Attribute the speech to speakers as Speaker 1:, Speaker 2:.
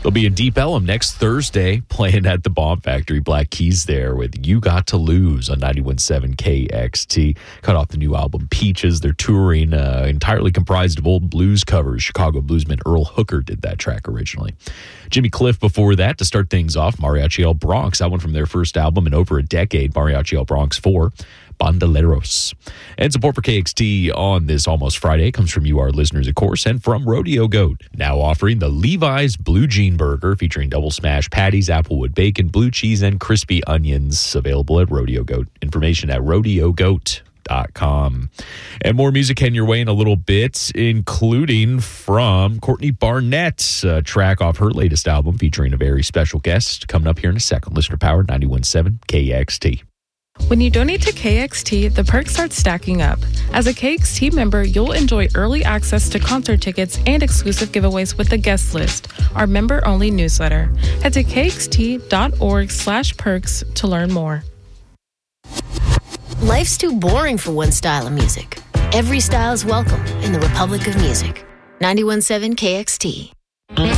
Speaker 1: They'll be in Deep Ellum next Thursday, playing at the Bomb Factory. Black Keys there with You Got to Lose on 91.7 KXT. Cut off the new album Peaches. They're touring entirely comprised of old blues covers. Chicago bluesman Earl Hooker did that track originally. Jimmy Cliff before that to start things off. Mariachi El Bronx, that one from their first album in over a decade. Mariachi El Bronx 4. Bandoleros. And support for KXT on this Almost Friday comes from you, our listeners, of course, and from Rodeo Goat, now offering the Levi's Blue Jean Burger featuring double smash patties, applewood bacon, blue cheese, and crispy onions. Available at Rodeo Goat. Information at rodeogoat.com. And more music heading your way in a little bit, including from Courtney Barnett, a track off her latest album featuring a very special guest coming up here in a second. Listener Power 91.7 KXT.
Speaker 2: When you donate to KXT, the perks start stacking up. As a KXT member, you'll enjoy early access to concert tickets and exclusive giveaways with the guest list, our member-only newsletter. Head to kxt.org/perks to learn more.
Speaker 3: Life's too boring for one style of music. Every style is welcome in the Republic of Music. 91.7 KXT.